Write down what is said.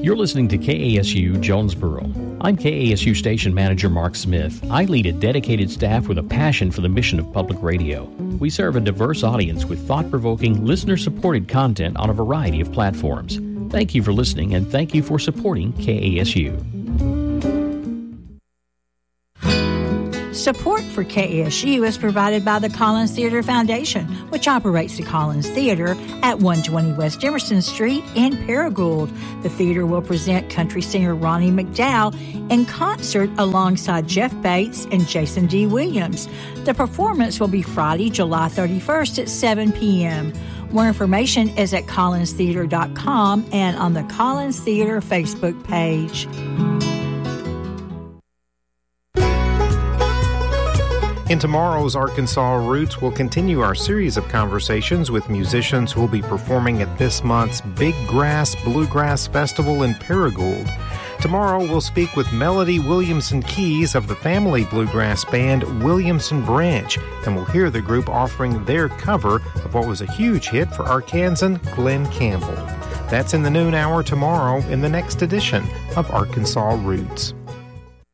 You're listening to KASU Jonesboro. I'm KASU Station Manager Mark Smith. I lead a dedicated staff with a passion for the mission of public radio. We serve a diverse audience with thought-provoking, listener-supported content on a variety of platforms. Thank you for listening, and thank you for supporting KASU. Support for KASU is provided by the Collins Theater Foundation, which operates the Collins Theater at 120 West Emerson Street in Paragould. The theater will present country singer Ronnie McDowell in concert alongside Jeff Bates and Jason D. Williams. The performance will be Friday, July 31st at 7 p.m. More information is at collinstheater.com and on the Collins Theater Facebook page. In tomorrow's Arkansas Roots, we'll continue our series of conversations with musicians who will be performing at this month's Big Grass Bluegrass Festival in Paragould. Tomorrow, we'll speak with Melody Williamson Keys of the family bluegrass band Williamson Branch, and we'll hear the group offering their cover of what was a huge hit for Arkansan Glenn Campbell. That's in the noon hour tomorrow in the next edition of Arkansas Roots.